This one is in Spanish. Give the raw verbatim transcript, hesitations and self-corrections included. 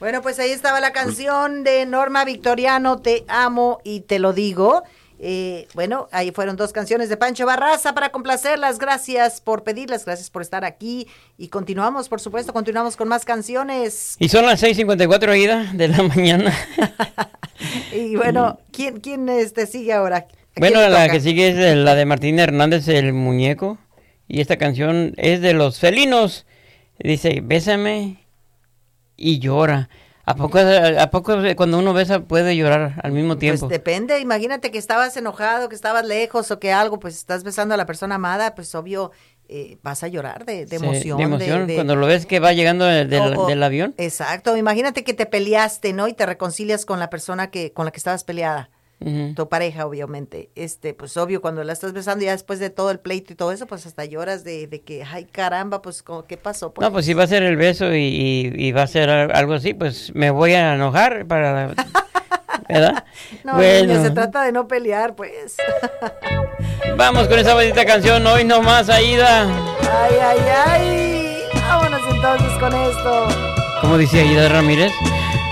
Bueno, pues ahí estaba la canción de Norma Victoriano, Te amo y te lo digo. Eh, bueno, ahí fueron dos canciones de Pancho Barraza para complacerlas. Gracias por pedirlas, gracias por estar aquí. Y continuamos, por supuesto, continuamos con más canciones. Y son las seis cincuenta y cuatro, Aida, de la mañana. Y bueno, ¿quién, quién este, sigue ahora? Bueno, la toca? que sigue es la de Martín Hernández, El Muñeco. Y esta canción es de Los Felinos. Dice, bésame y llora. ¿A poco, ¿A poco cuando uno besa puede llorar al mismo tiempo? Pues depende, imagínate que estabas enojado, que estabas lejos o que algo, pues estás besando a la persona amada, pues obvio eh, vas a llorar de, de emoción. Sí, de emoción, de, de, cuando lo ves que va llegando del, del, o, o, del avión. Exacto, imagínate que te peleaste, ¿no? Y te reconcilias con la persona que con la que estabas peleada. Uh-huh. Tu pareja, obviamente, este, pues obvio, cuando la estás besando ya después de todo el pleito y todo eso, pues hasta lloras de, de que, ay, caramba, pues, ¿qué pasó? Pues? No, pues si va a ser el beso y, y, y va a ser algo así, pues me voy a enojar para, ¿verdad? No, bueno. Niño, se trata de no pelear, pues. Vamos con esa bonita canción, hoy nomás, Aida. Ay, ay, ay, vámonos entonces con esto. ¿Cómo dice Aida Ramírez?